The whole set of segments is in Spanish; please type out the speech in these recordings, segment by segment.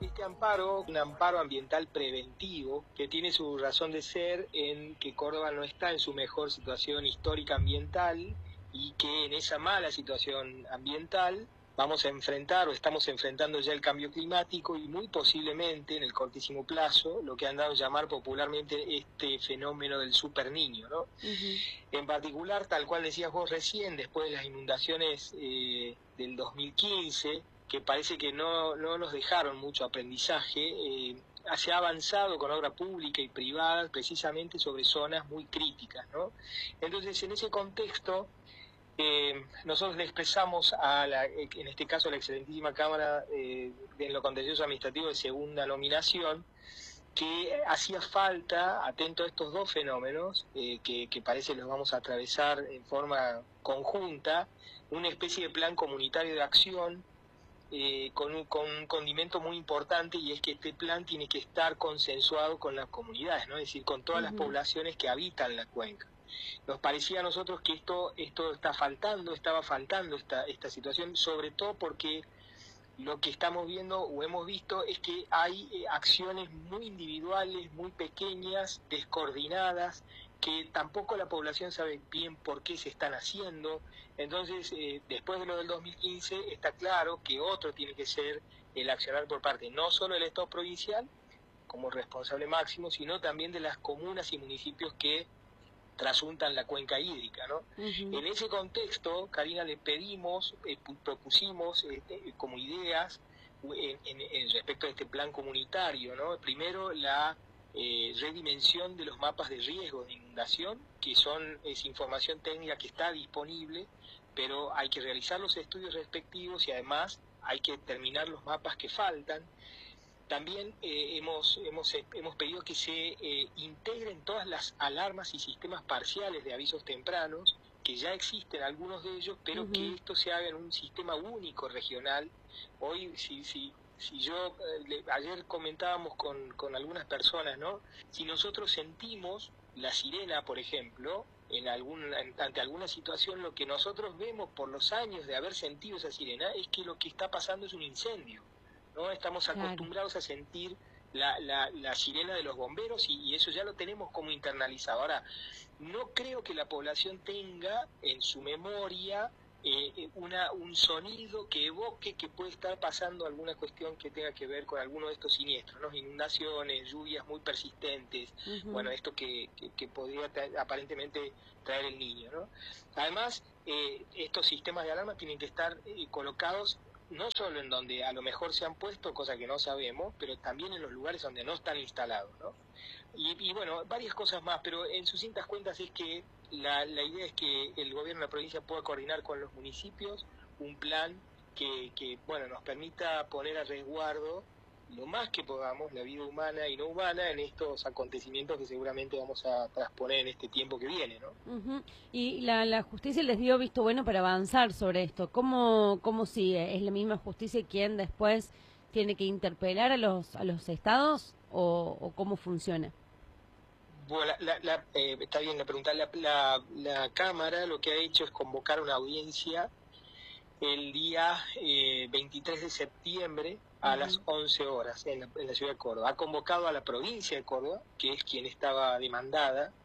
este amparo, un amparo ambiental preventivo, que tiene su razón de ser en que Córdoba no está en su mejor situación histórica ambiental y que en esa mala situación ambiental vamos a enfrentar o estamos enfrentando ya el cambio climático y muy posiblemente en el cortísimo plazo lo que han dado a llamar popularmente este fenómeno del superniño, ¿no? En particular, tal cual decías vos recién, después de las inundaciones del 2015, que parece que no nos dejaron mucho aprendizaje, se ha avanzado con obra pública y privada precisamente sobre zonas muy críticas, ¿no? Entonces, en ese contexto, nosotros le expresamos en este caso a la excelentísima Cámara en lo contencioso administrativo de segunda nominación, que hacía falta, atento a estos dos fenómenos, que parece los vamos a atravesar en forma conjunta, una especie de plan comunitario de acción con un condimento muy importante, y es que este plan tiene que estar consensuado con las comunidades, ¿no? Es decir, con todas las poblaciones que habitan la cuenca. Nos parecía a nosotros que esto estaba faltando esta situación, sobre todo porque lo que estamos viendo o hemos visto es que hay acciones muy individuales, muy pequeñas, descoordinadas, que tampoco la población sabe bien por qué se están haciendo. Entonces, después de lo del 2015, está claro que otro tiene que ser el accionar por parte no solo del Estado provincial como responsable máximo, sino también de las comunas y municipios que trasuntan la cuenca hídrica, ¿no? En ese contexto, Karina, le pedimos, propusimos como ideas en respecto a este plan comunitario, ¿no? Primero, la redimensión de los mapas de riesgo de inundación, que es información técnica que está disponible, pero hay que realizar los estudios respectivos y además hay que terminar los mapas que faltan. También hemos pedido que se integren todas las alarmas y sistemas parciales de avisos tempranos, que ya existen algunos de ellos, pero que esto se haga en un sistema único regional. Hoy, si yo, ayer comentábamos con algunas personas, ¿no? Si nosotros sentimos la sirena, por ejemplo, ante alguna situación, lo que nosotros vemos por los años de haber sentido esa sirena es que lo que está pasando es un incendio, ¿no? Estamos acostumbrados a sentir la sirena de los bomberos y eso ya lo tenemos como internalizado. Ahora, no creo que la población tenga en su memoria un sonido que evoque que puede estar pasando alguna cuestión que tenga que ver con alguno de estos siniestros, ¿no? Inundaciones, lluvias muy persistentes, bueno, esto que podría aparentemente traer el niño, ¿no? Además, estos sistemas de alarma tienen que estar colocados no solo en donde a lo mejor se han puesto, cosa que no sabemos, pero también en los lugares donde no están instalados, ¿no? Y bueno, varias cosas más, pero en sucintas cuentas es que la idea es que el gobierno de la provincia pueda coordinar con los municipios un plan que bueno, nos permita poner a resguardo lo más que podamos la vida humana y no humana en estos acontecimientos que seguramente vamos a transponer en este tiempo que viene, ¿no? Y la justicia les dio visto bueno para avanzar sobre esto. ¿Cómo sigue? ¿Es la misma justicia quien después tiene que interpelar a los estados o cómo funciona? Bueno, está bien la pregunta. La Cámara lo que ha hecho es convocar una audiencia el día 23 de septiembre a las 11 horas en la ciudad de Córdoba. Ha convocado a la provincia de Córdoba, que es quien estaba demandada,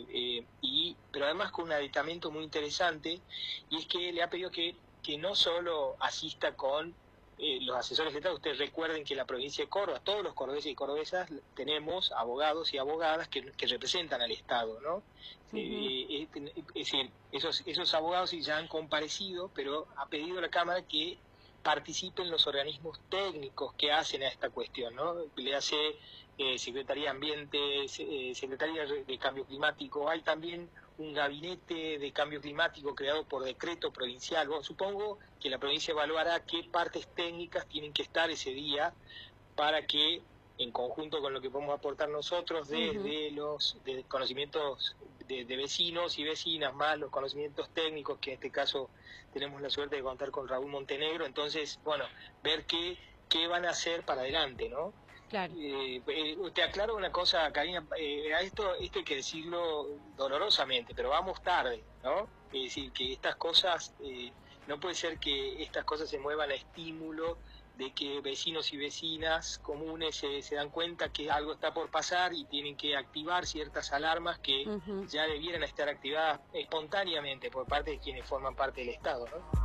pero además con un aditamento muy interesante, y es que le ha pedido que no solo asista con los asesores letrados. Ustedes recuerden que la provincia de Córdoba, todos los cordobeses y cordobesas tenemos abogados y abogadas que representan al Estado, ¿no? Es decir, esos abogados ya han comparecido, pero ha pedido a la Cámara que participen los organismos técnicos que hacen a esta cuestión, ¿no? Le hace Secretaría de Ambiente, Secretaría de Cambio Climático. Hay también un gabinete de cambio climático creado por decreto provincial. Bueno, supongo que la provincia evaluará qué partes técnicas tienen que estar ese día para que, en conjunto con lo que podemos aportar nosotros desde los conocimientos de vecinos y vecinas, más los conocimientos técnicos, que en este caso tenemos la suerte de contar con Raúl Montenegro, entonces, bueno, ver qué van a hacer para adelante, ¿no? Claro. Te aclaro una cosa, Karina, a esto hay que decirlo dolorosamente, pero vamos tarde, ¿no? Es decir, que estas cosas, no puede ser que estas cosas se muevan a estímulo de que vecinos y vecinas comunes se dan cuenta que algo está por pasar y tienen que activar ciertas alarmas que ya debieran estar activadas espontáneamente por parte de quienes forman parte del Estado, ¿no?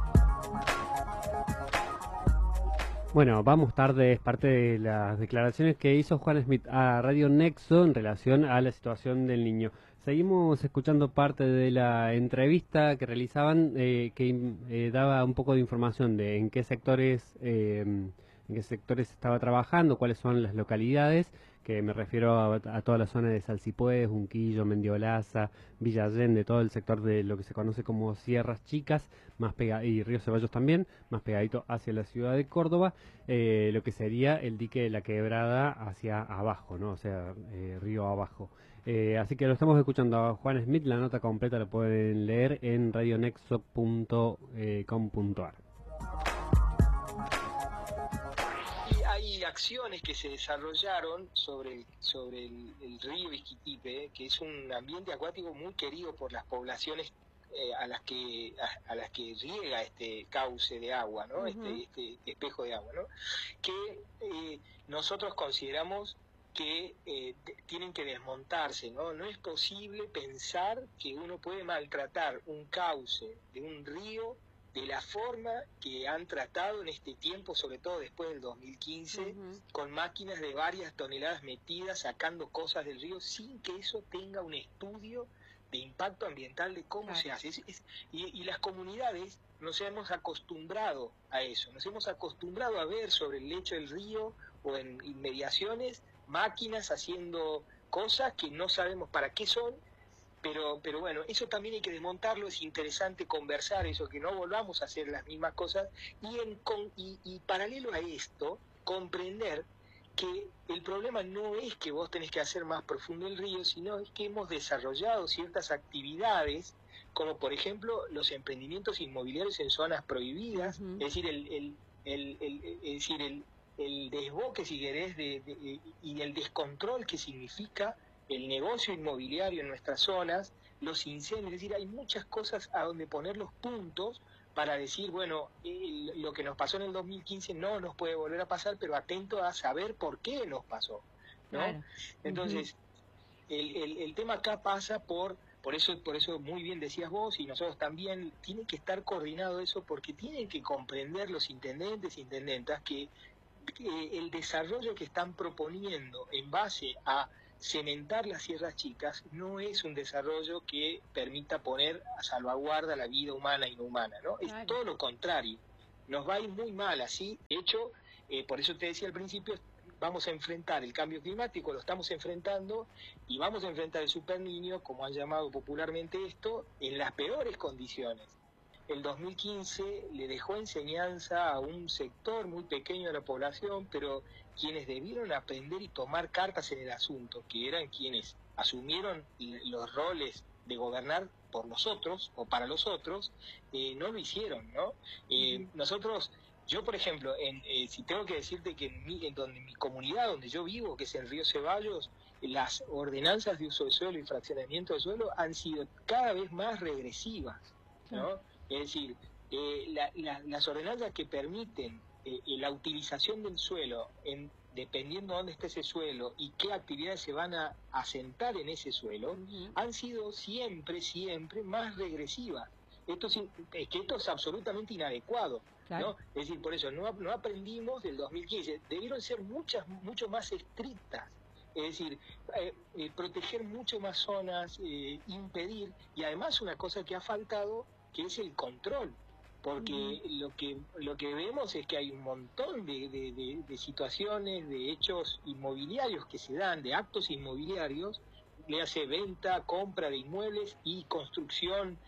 Bueno, vamos tarde, es parte de las declaraciones que hizo Juan Smith a Radio Nexo en relación a la situación del niño. Seguimos escuchando parte de la entrevista que realizaban, que daba un poco de información de en qué sectores estaba trabajando, cuáles son las localidades, que me refiero a toda la zona de Salsipuedes, Unquillo, Mendiolaza, Villa Allende, todo el sector de lo que se conoce como Sierras Chicas, y Río Ceballos también, más pegadito hacia la ciudad de Córdoba, lo que sería el dique de la Quebrada hacia abajo, ¿no? O sea, río abajo. Así que lo estamos escuchando a Juan Smith, la nota completa la pueden leer en radionexo.com.ar. Hay acciones que se desarrollaron sobre el río Isquitipe, que es un ambiente acuático muy querido por las poblaciones a las que riega este cauce de agua, ¿no? Este espejo de agua, ¿no? Que nosotros consideramos que tienen que desmontarse, ¿no? No es posible pensar que uno puede maltratar un cauce de un río de la forma que han tratado en este tiempo, sobre todo después del 2015, con máquinas de varias toneladas metidas, sacando cosas del río, sin que eso tenga un estudio de impacto ambiental de cómo se hace. Y las comunidades nos hemos acostumbrado a eso, nos hemos acostumbrado a ver sobre el lecho del río o en inmediaciones máquinas haciendo cosas que no sabemos para qué son. Pero bueno, eso también hay que desmontarlo, es interesante conversar eso, que no volvamos a hacer las mismas cosas y paralelo a esto, comprender que el problema no es que vos tenés que hacer más profundo el río, sino es que hemos desarrollado ciertas actividades, como por ejemplo los emprendimientos inmobiliarios en zonas prohibidas, es decir, el desboque, si querés, y el descontrol que significa el negocio inmobiliario en nuestras zonas, los incendios, es decir, hay muchas cosas a donde poner los puntos para decir, bueno, lo que nos pasó en el 2015 no nos puede volver a pasar, pero atento a saber por qué nos pasó, ¿no? Claro. Entonces, el tema acá pasa por eso muy bien decías vos, y nosotros también, tiene que estar coordinado eso, porque tienen que comprender los intendentes e intendentas que el desarrollo que están proponiendo en base a cementar las sierras chicas no es un desarrollo que permita poner a salvaguarda la vida humana e inhumana, ¿no? Claro. Es todo lo contrario, nos va a ir muy mal así. De hecho, por eso te decía al principio, vamos a enfrentar el cambio climático, lo estamos enfrentando, y vamos a enfrentar el superniño, como han llamado popularmente esto, en las peores condiciones. El 2015 le dejó enseñanza a un sector muy pequeño de la población, pero quienes debieron aprender y tomar cartas en el asunto, que eran quienes asumieron los roles de gobernar por los otros o para los otros, no lo hicieron, ¿no? Nosotros, yo por ejemplo, si tengo que decirte que en mi comunidad donde yo vivo, que es el Río Ceballos, las ordenanzas de uso de suelo y fraccionamiento de suelo han sido cada vez más regresivas, ¿no? Es decir, las ordenanzas que permiten la utilización del suelo, dependiendo de dónde esté ese suelo y qué actividades se van a asentar en ese suelo, han sido siempre más regresivas. Esto es absolutamente inadecuado, claro, ¿no? Es decir, por eso no aprendimos del 2015, debieron ser mucho más estrictas. Es decir, proteger mucho más zonas, impedir, y además una cosa que ha faltado, que es el control, porque lo que vemos es que hay un montón de situaciones, de hechos inmobiliarios que se dan, de actos inmobiliarios, le hace venta, compra de inmuebles y construcción,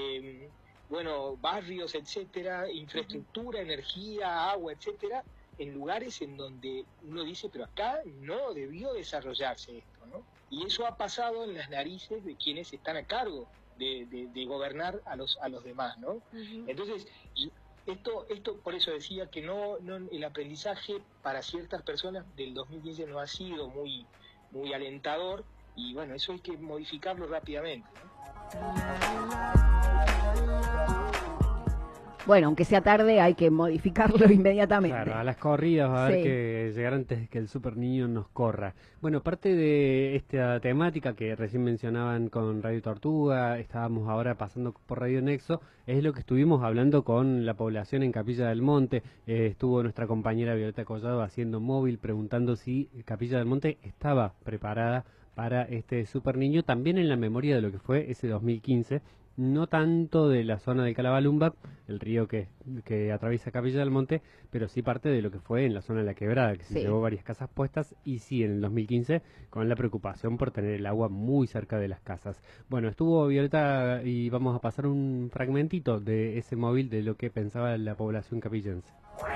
barrios, etcétera, infraestructura, energía, agua, etcétera, en lugares en donde uno dice, pero acá no debió desarrollarse esto, ¿no? Y eso ha pasado en las narices de quienes están a cargo de gobernar a los demás, ¿no? Entonces, esto por eso decía que no el aprendizaje para ciertas personas del 2015 no ha sido muy alentador, y bueno, eso hay que modificarlo rápidamente, ¿no? bueno, aunque sea tarde, hay que modificarlo inmediatamente. Claro, a las corridas va a haber Sí. que llegar antes de que el super niño nos corra. Bueno, parte de esta temática que recién mencionaban con Radio Tortuga, estábamos ahora pasando por Radio Nexo, es lo que estuvimos hablando con la población en Capilla del Monte. Estuvo nuestra compañera Violeta Collado haciendo móvil, preguntando si Capilla del Monte estaba preparada para este super niño, también en la memoria de lo que fue ese 2015, no tanto de la zona de Calabalumba, el río que atraviesa Capilla del Monte, pero sí parte de lo que fue en la zona de la Quebrada, que se Sí. llevó varias casas puestas, y sí en el 2015 con la preocupación por tener el agua muy cerca de las casas. Bueno, estuvo Violeta y vamos a pasar un fragmentito de ese móvil de lo que pensaba la población capillense.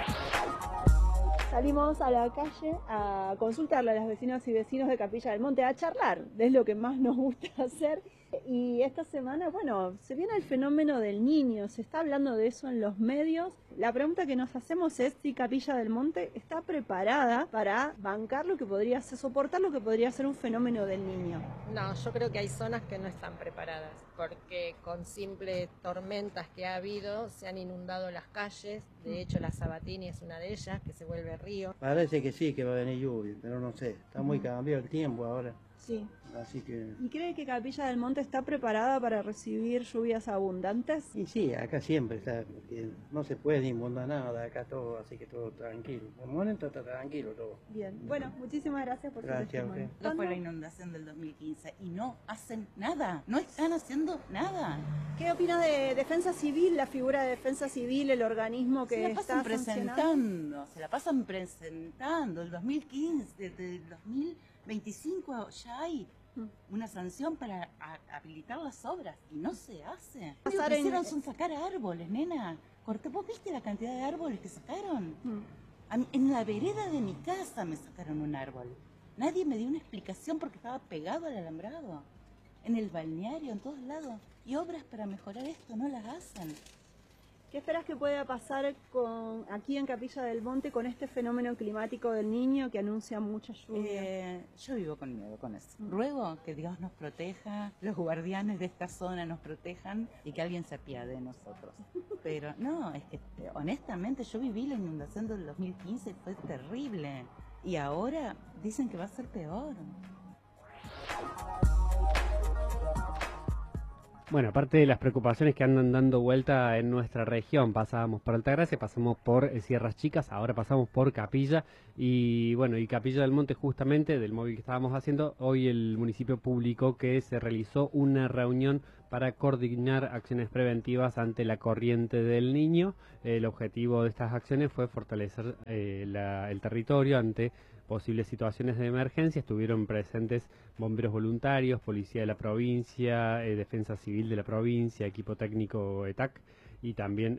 Salimos a la calle a consultarle a las vecinas y vecinos de Capilla del Monte, a charlar, es lo que más nos gusta hacer. Y esta semana, bueno, se viene el fenómeno del niño, se está hablando de eso en los medios. La pregunta que nos hacemos es si Capilla del Monte está preparada para bancar lo que podría ser, soportar lo que podría ser un fenómeno del niño. No, yo creo que hay zonas que no están preparadas, porque con simples tormentas que ha habido se han inundado las calles. De hecho, la Sabatini es una de ellas, que se vuelve río. Parece que sí, que va a venir lluvia, pero no sé. Está muy cambiado el tiempo ahora. Sí. Así que... ¿Y cree que Capilla del Monte está preparada para recibir lluvias abundantes? Y sí, acá siempre está, porque no se puede inundar nada, acá todo, así que todo tranquilo. De momento está tranquilo todo. Bien, bueno, muchísimas gracias por su Gracias, testimonio. ok. No fue la inundación del 2015 y no hacen nada, no están haciendo nada. ¿Qué opina de Defensa Civil, la figura de Defensa Civil, el organismo que Se la está pasan sancionando? presentando, se la pasan presentando. El 2015, del 2025 ya hay una sanción para habilitar las obras y no se hace. Lo Pasar que en- hicieron son sacar árboles, nena. ¿Vos viste la cantidad de árboles que sacaron? En la vereda de mi casa me sacaron un árbol. Nadie me dio una explicación porque estaba pegado al alambrado. En el balneario, en todos lados. Y obras para mejorar esto no las hacen. ¿Qué esperas que pueda pasar aquí en Capilla del Monte con este fenómeno climático del niño que anuncia mucha lluvia? Yo vivo con miedo con eso. Ruego que Dios nos proteja, los guardianes de esta zona nos protejan y que alguien se apiade de nosotros. Pero no, es que honestamente yo viví la inundación del 2015 y fue terrible. Y ahora dicen que va a ser peor. Bueno, aparte de las preocupaciones que andan dando vuelta en nuestra región, pasábamos por Altagracia, pasamos por Sierras Chicas, ahora pasamos por Capilla y bueno, y Capilla del Monte justamente, del móvil que estábamos haciendo, hoy el municipio publicó que se realizó una reunión para coordinar acciones preventivas ante la corriente del Niño. El objetivo de estas acciones fue fortalecer el territorio ante posibles situaciones de emergencia. Estuvieron presentes bomberos voluntarios, policía de la provincia, defensa civil de la provincia, equipo técnico ETAC y también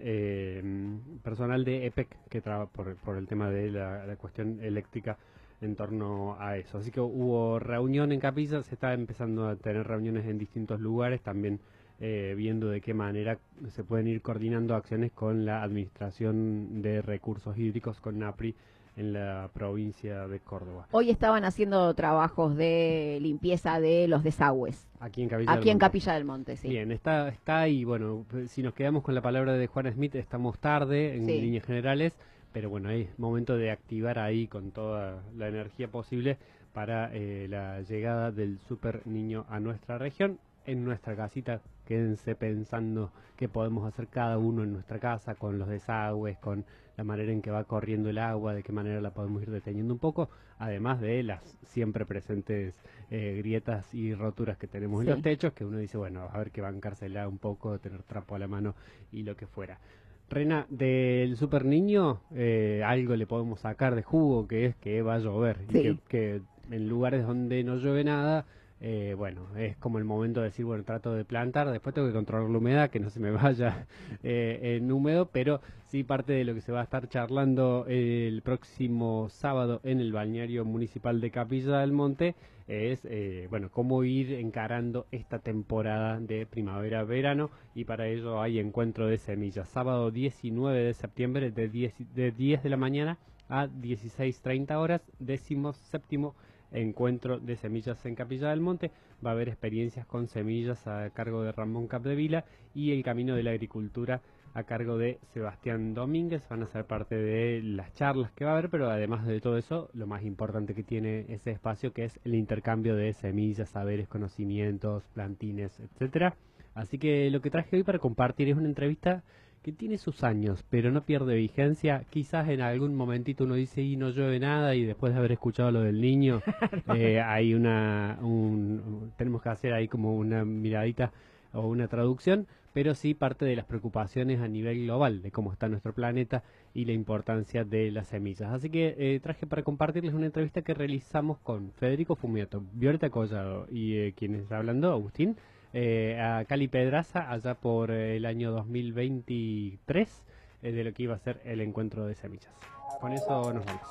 personal de EPEC que trabaja por el tema de la cuestión eléctrica en torno a eso. Así que hubo reunión en Capilla, se está empezando a tener reuniones en distintos lugares, también viendo de qué manera se pueden ir coordinando acciones con la Administración de Recursos Hídricos, con NAPRI, en la provincia de Córdoba. Hoy estaban haciendo trabajos de limpieza de los desagües. Aquí en Capilla del Aquí en Monte. Capilla del Monte, sí. Bien, está y bueno, si nos quedamos con la palabra de Juan Smith, estamos tarde en Sí. líneas generales, pero bueno, es momento de activar ahí con toda la energía posible para la llegada del super niño a nuestra región. En nuestra casita, quédense pensando qué podemos hacer cada uno en nuestra casa con los desagües, con la manera en que va corriendo el agua, de qué manera la podemos ir deteniendo un poco, además de las siempre presentes grietas y roturas que tenemos en Sí. los techos, que uno dice, bueno, a ver que bancársela un poco, tener trapo a la mano y lo que fuera. Rena, del super niño, algo le podemos sacar de jugo, que es que va a llover, Sí. y que en lugares donde no llueve nada, bueno, es como el momento de decir, bueno, trato de plantar, después tengo que controlar la humedad, que no se me vaya en húmedo, pero sí parte de lo que se va a estar charlando el próximo sábado en el balneario municipal de Capilla del Monte es, bueno, cómo ir encarando esta temporada de primavera-verano, y para ello hay encuentro de semillas, sábado 19 de septiembre de 10 de la mañana a 16:30 horas, 17º encuentro de semillas en Capilla del Monte. Va a haber experiencias con semillas a cargo de Ramón Capdevila y el Camino de la Agricultura a cargo de Sebastián Domínguez. Van a ser parte de las charlas que va a haber, pero además de todo eso, lo más importante que tiene ese espacio, que es el intercambio de semillas, saberes, conocimientos, plantines, etcétera. Así que lo que traje hoy para compartir es una entrevista que tiene sus años, pero no pierde vigencia. Quizás en algún momentito uno dice, y no llueve nada, y después de haber escuchado lo del niño, hay tenemos que hacer ahí como una miradita o una traducción, pero sí parte de las preocupaciones a nivel global de cómo está nuestro planeta y la importancia de las semillas. Así que traje para compartirles una entrevista que realizamos con Federico Fumiato, Violeta Collado y quien está hablando, Agustín, a Cali Pedraza, allá por el año 2023, de lo que iba a ser el encuentro de semillas. Con eso nos vamos.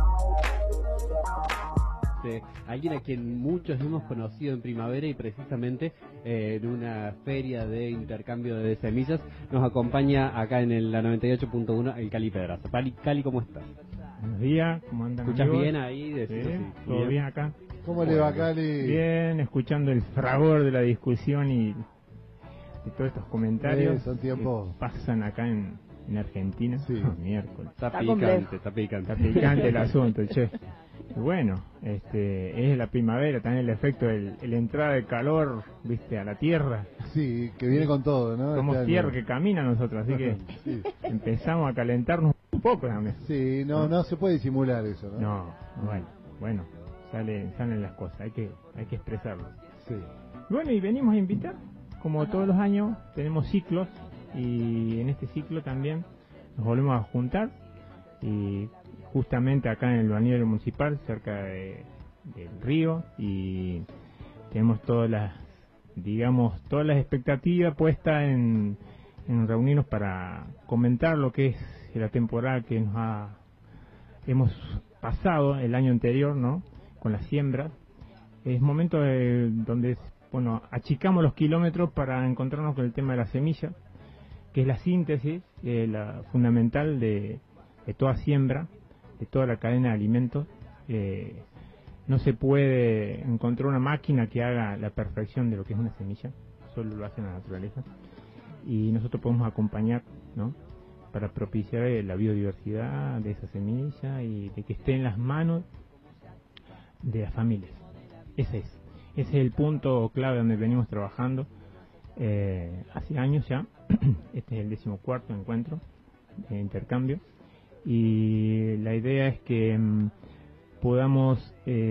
Alguien a quien muchos hemos conocido en primavera y precisamente en una feria de intercambio de semillas, nos acompaña acá en la 98.1 el Cali Pedraza. Cali, ¿cómo estás? Buenos días, ¿cómo andan? ¿Escuchas amigos? bien ahí? Sí, ¿todo bien acá? ¿Cómo le va, Cali? Bien, escuchando el fragor de la discusión y todos estos comentarios son tiempos que pasan acá en Argentina. Sí. Miércoles. Está picante. Está picante el asunto, che. Y bueno, es la primavera, también el efecto de la entrada de calor, viste, a la tierra. Sí, que viene con todo, ¿no? Somos tierra que camina nosotros, así que sí. Empezamos a calentarnos un poco también. Sí, no se puede disimular eso, ¿no? Bueno, salen las cosas, hay que expresarlo. Sí. Bueno, y venimos a invitar, como todos los años, tenemos ciclos, y en este ciclo también nos volvemos a juntar, y justamente acá en el balneario municipal, cerca del río, y tenemos todas las expectativas puestas en reunirnos para comentar lo que es la temporada que hemos pasado el año anterior, ¿no? Con la siembra. Es momento donde achicamos los kilómetros para encontrarnos con el tema de la semilla, que es la síntesis la fundamental de toda siembra, de toda la cadena de alimentos. No se puede encontrar una máquina que haga la perfección de lo que es una semilla, solo lo hace la naturaleza, y nosotros podemos acompañar, ¿no? Para propiciar la biodiversidad de esa semilla y de que esté en las manos de las familias. Ese es el punto clave donde venimos trabajando hace años ya. Este es el 14º encuentro de intercambio, y la idea es que podamos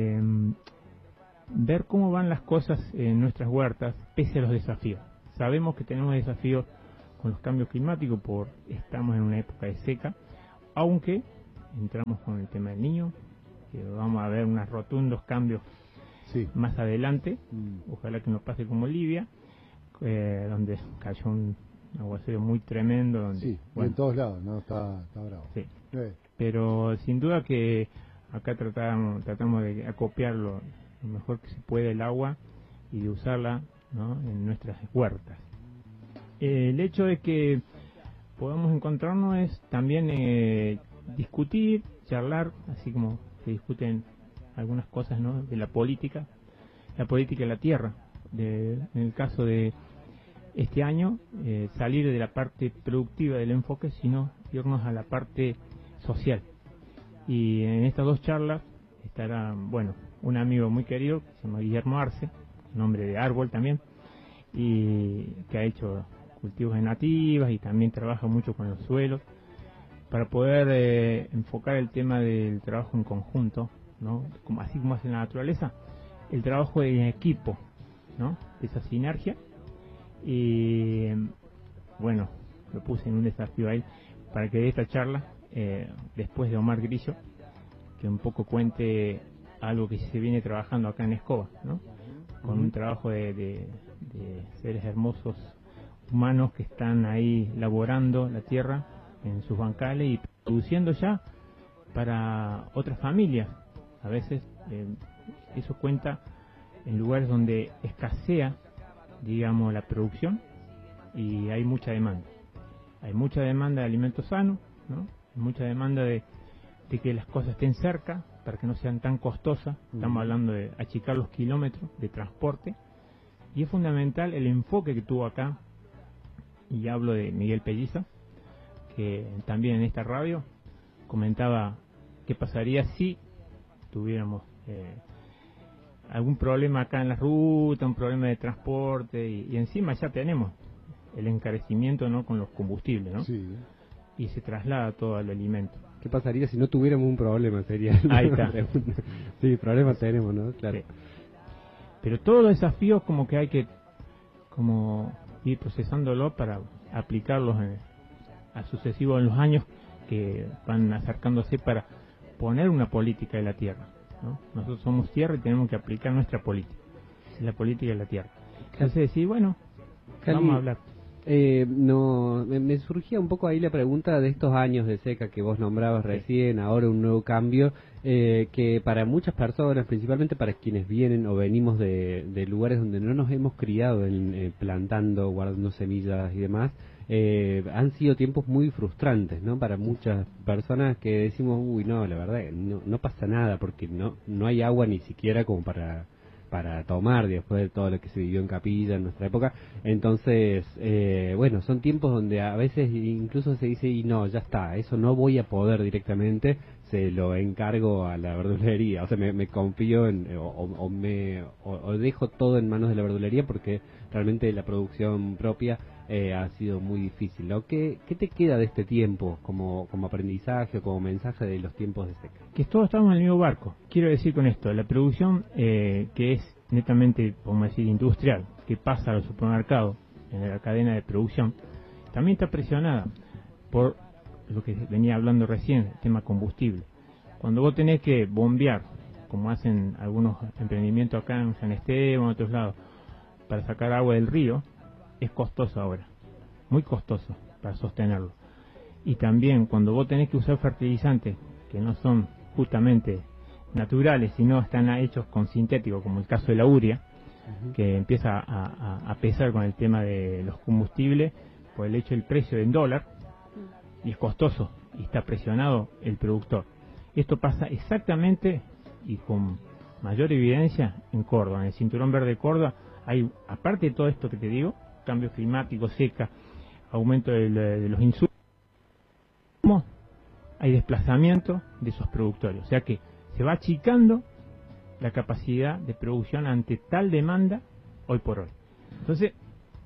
ver cómo van las cosas en nuestras huertas pese a los desafíos. Sabemos que tenemos desafíos con los cambios climáticos, estamos en una época de seca, aunque entramos con el tema del Niño, que vamos a ver unos rotundos cambios más adelante. Ojalá que no pase como Libia, donde cayó un aguacero muy tremendo, donde en todos lados, ¿no? Está bravo. Sí. Pero sin duda que acá tratamos de acopiar lo mejor que se puede el agua y de usarla, ¿no? En nuestras huertas. El hecho de que podamos encontrarnos es también discutir, charlar, así como se discuten algunas cosas, ¿no? De la política de la tierra. En el caso de este año, salir de la parte productiva del enfoque, sino irnos a la parte social. Y en estas dos charlas estará, un amigo muy querido que se llama Guillermo Arce, nombre de árbol también, y que ha hecho cultivos de nativas y también trabaja mucho con los suelos, para poder enfocar el tema del trabajo en conjunto, ¿no? Así como hace la naturaleza, el trabajo en equipo, ¿no? Esa sinergia. Y lo puse en un desafío a él para que de esta charla, después de Omar Grillo, que un poco cuente algo que se viene trabajando acá en Escoba, ¿no? Con un trabajo de seres hermosos humanos que están ahí laborando la tierra en sus bancales y produciendo ya para otras familias. A veces eso cuenta en lugares donde escasea, digamos, la producción, y hay mucha demanda. Hay mucha demanda de alimentos sanos, ¿no? Hay mucha demanda de que las cosas estén cerca para que no sean tan costosas. Estamos hablando de achicar los kilómetros de transporte, y es fundamental el enfoque que tuvo acá, y hablo de Miguel Pelliza, que también en esta radio comentaba qué pasaría si tuviéramos algún problema acá en la ruta, un problema de transporte, y encima ya tenemos el encarecimiento, ¿no?, con los combustibles, ¿no? Sí. Y se traslada todo al alimento. ¿Qué pasaría si no tuviéramos un problema? Sería ahí está. Sí, problemas tenemos, ¿no? Claro. Sí. Pero todos los desafíos como que hay que como ir procesándolo para aplicarlos a sucesivos en los años que van acercándose para poner una política de la tierra, ¿no? Nosotros somos tierra y tenemos que aplicar nuestra política, la política de la tierra. Entonces decir, bueno, Cali, vamos a hablar. No, me surgía un poco ahí la pregunta de estos años de seca que vos nombrabas recién, ahora un nuevo cambio, que para muchas personas, principalmente para quienes vienen o venimos de lugares donde no nos hemos criado plantando, guardando semillas y demás, han sido tiempos muy frustrantes, ¿no? Para muchas personas que decimos, uy, no, la verdad, no pasa nada porque no hay agua ni siquiera como para tomar después de todo lo que se vivió en Capilla en nuestra época. Entonces, bueno, son tiempos donde a veces incluso se dice, y no, ya está, eso no voy a poder directamente, se lo encargo a la verdulería, o sea, me confío o dejo todo en manos de la verdulería porque realmente la producción propia ha sido muy difícil, ¿no? ¿Qué te queda de este tiempo como aprendizaje o como mensaje de los tiempos de seca? Que todos estamos en el mismo barco. Quiero decir con esto, la producción que es netamente, vamos a decir, industrial, que pasa al supermercado, en la cadena de producción, también está presionada por lo que venía hablando recién, el tema combustible. Cuando vos tenés que bombear, como hacen algunos emprendimientos acá en San Esteban, en otros lados, para sacar agua del río, es costoso ahora, muy costoso para sostenerlo. Y también cuando vos tenés que usar fertilizantes que no son justamente naturales, sino están hechos con sintéticos, como el caso de la urea, que empieza a pesar con el tema de los combustibles por el hecho del precio en dólar, y es costoso, y está presionado el productor. Esto pasa exactamente y con mayor evidencia en Córdoba, en el Cinturón Verde de Córdoba. Hay, aparte de todo esto que te digo, cambio climático, seca, aumento de los insumos, hay desplazamiento de esos productores, o sea que se va achicando la capacidad de producción ante tal demanda hoy por hoy. Entonces,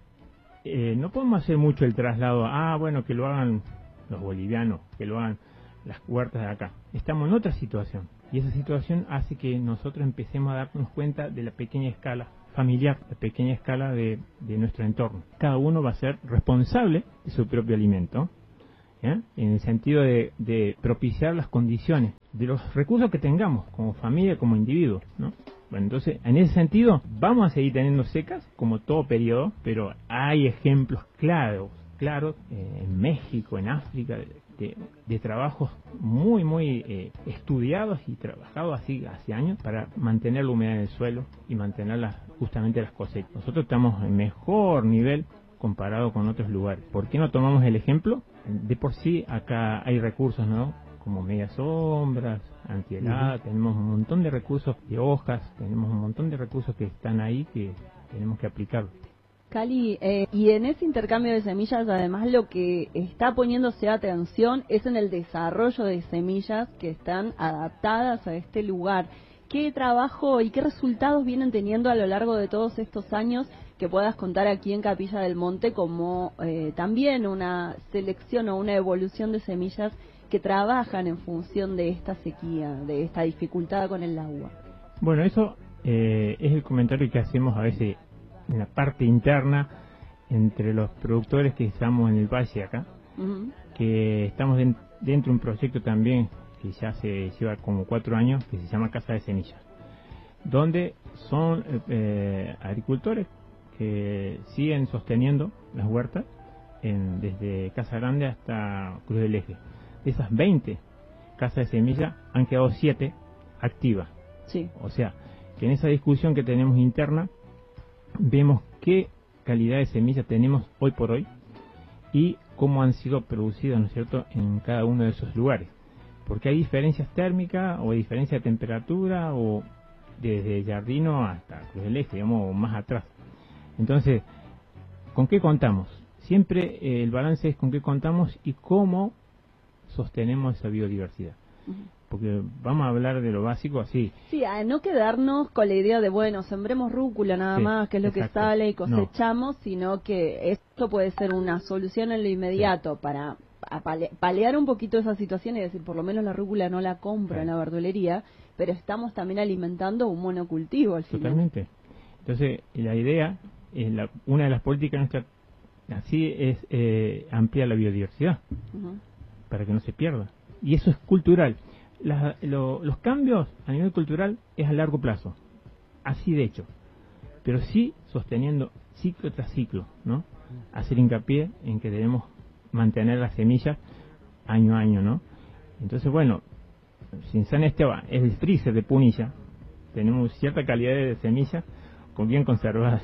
no podemos hacer mucho el traslado, bueno, que lo hagan los bolivianos, que lo hagan las huertas de acá. Estamos en otra situación, y esa situación hace que nosotros empecemos a darnos cuenta de la pequeña escala familiar, la pequeña escala de nuestro entorno. Cada uno va a ser responsable de su propio alimento, ¿ya? En el sentido de propiciar las condiciones de los recursos que tengamos como familia, como individuo, ¿no? Bueno, entonces, en ese sentido, vamos a seguir teniendo secas, como todo periodo, pero hay ejemplos claros, en México, en África, de trabajos muy estudiados y trabajados así hace años para mantener la humedad en el suelo y mantener justamente las cosechas. Nosotros estamos en mejor nivel comparado con otros lugares. ¿Por qué no tomamos el ejemplo? De por sí acá hay recursos, ¿no? Como medias sombras, antihelada, tenemos un montón de recursos de hojas, tenemos un montón de recursos que están ahí que tenemos que aplicar. Cali, y en ese intercambio de semillas, además, lo que está poniéndose atención es en el desarrollo de semillas que están adaptadas a este lugar. ¿Qué trabajo y qué resultados vienen teniendo a lo largo de todos estos años que puedas contar aquí en Capilla del Monte como también una selección o una evolución de semillas que trabajan en función de esta sequía, de esta dificultad con el agua? Bueno, eso es el comentario que hacemos a veces en la parte interna entre los productores que estamos en el valle acá, que estamos dentro de un proyecto también que ya se lleva como 4 años, que se llama Casa de Semillas, donde son agricultores que siguen sosteniendo las huertas desde Casa Grande hasta Cruz del Eje. De esas 20 casas de semillas han quedado 7 activas. Sí. O sea, que en esa discusión que tenemos interna vemos qué calidad de semillas tenemos hoy por hoy y cómo han sido producidas, ¿no es cierto?, en cada uno de esos lugares. Porque hay diferencias térmicas o diferencia de temperatura o desde Jardino hasta Cruz del Eje, digamos, o más atrás. Entonces, ¿con qué contamos? siempre el balance es con qué contamos y cómo sostenemos esa biodiversidad. Porque vamos a hablar de lo básico así. Sí, a no quedarnos con la idea de, bueno, sembremos rúcula nada más, que es lo que sale y cosechamos, sino que esto puede ser una solución en lo inmediato para paliar un poquito esa situación y decir, por lo menos la rúcula no la compro en la verdulería, pero estamos también alimentando un monocultivo al final. Totalmente. Entonces, la idea, una de las políticas nuestras, así es ampliar la biodiversidad, para que no se pierda. Y eso es cultural. Los cambios a nivel cultural es a largo plazo, así de hecho, pero sí sosteniendo ciclo tras ciclo, ¿no? Hacer hincapié en que debemos mantener las semillas año a año, ¿no? Entonces, bueno, sin San Esteban es el freezer de Punilla, tenemos cierta calidad de semillas bien conservadas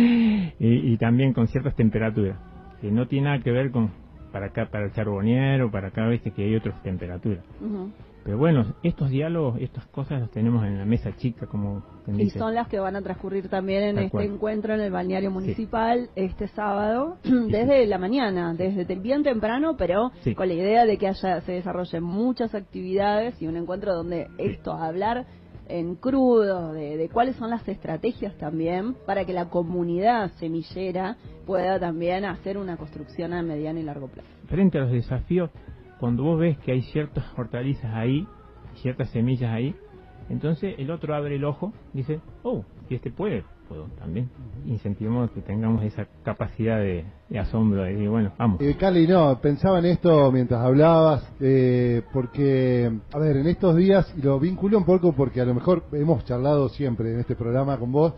y también con ciertas temperaturas, que no tiene nada que ver con para el charbonero, para acá, viste que hay otras temperaturas. Pero bueno, estos diálogos, estas cosas las tenemos en la mesa chica, como y son las que van a transcurrir también en este encuentro en el balneario municipal este sábado, desde la mañana, desde bien temprano, pero con la idea de que se desarrollen muchas actividades y un encuentro donde hablar en crudo, de cuáles son las estrategias también para que la comunidad semillera pueda también hacer una construcción a mediano y largo plazo. Frente a los desafíos, cuando vos ves que hay ciertas hortalizas ahí, ciertas semillas ahí, entonces el otro abre el ojo, dice, si puedo también. Incentivemos que tengamos esa capacidad de asombro, de decir, bueno, vamos. Cali, pensaba en esto mientras hablabas, porque, a ver, en estos días, y lo vinculo un poco porque a lo mejor hemos charlado siempre en este programa con vos,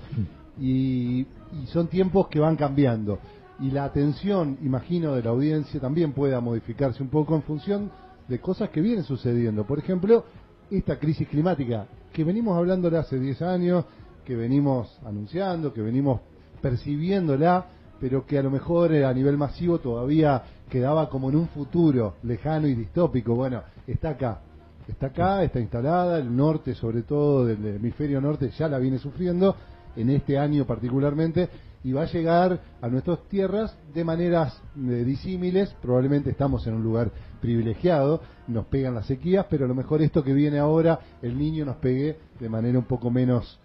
y son tiempos que van cambiando. Y la atención, imagino, de la audiencia también pueda modificarse un poco en función de cosas que vienen sucediendo. Por ejemplo, esta crisis climática que venimos hablándola hace 10 años, que venimos anunciando, que venimos percibiéndola, pero que a lo mejor a nivel masivo todavía quedaba como en un futuro lejano y distópico. Bueno, está acá, está instalada, el norte, sobre todo del hemisferio norte, ya la viene sufriendo, en este año particularmente, y va a llegar a nuestras tierras de maneras disímiles. Probablemente estamos en un lugar privilegiado, nos pegan las sequías, pero a lo mejor esto que viene ahora, el Niño nos pegue de manera un poco menos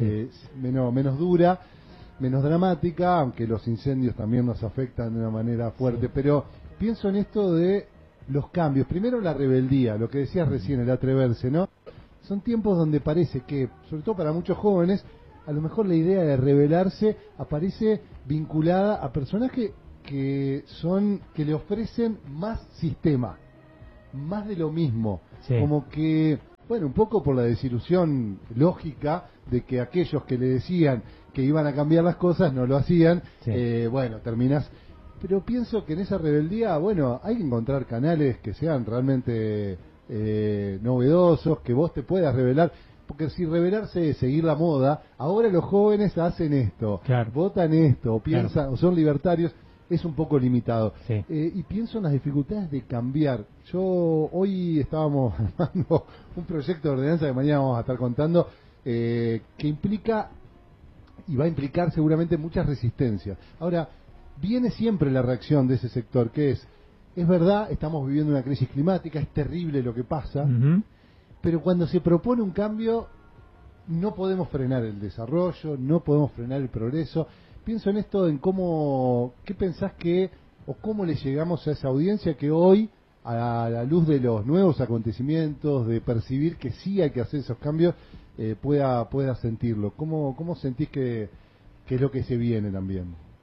menos dura, menos dramática, aunque los incendios también nos afectan de una manera fuerte. Pero pienso en esto de los cambios. Primero la rebeldía, lo que decías recién, el atreverse, ¿no? Son tiempos donde parece que, sobre todo para muchos jóvenes, a lo mejor la idea de rebelarse aparece vinculada a personas que le ofrecen más sistema, más de lo mismo, como que, bueno, un poco por la desilusión lógica de que aquellos que le decían que iban a cambiar las cosas no lo hacían, bueno, terminas. Pero pienso que en esa rebeldía, bueno, hay que encontrar canales que sean realmente novedosos, que vos te puedas rebelar. Porque si rebelarse es seguir la moda, ahora los jóvenes hacen esto, votan esto, o piensan, o son libertarios, es un poco limitado. Y pienso en las dificultades de cambiar. Hoy estábamos armando un proyecto de ordenanza que mañana vamos a estar contando, que implica, y va a implicar seguramente muchas resistencias. Ahora, viene siempre la reacción de ese sector, que es verdad, estamos viviendo una crisis climática, es terrible lo que pasa, pero cuando se propone un cambio, no podemos frenar el desarrollo, no podemos frenar el progreso. Pienso en esto, en ¿qué pensás o cómo le llegamos a esa audiencia que hoy, a la luz de los nuevos acontecimientos, de percibir que sí hay que hacer esos cambios, pueda sentirlo? ¿Cómo sentís que es lo que se viene también?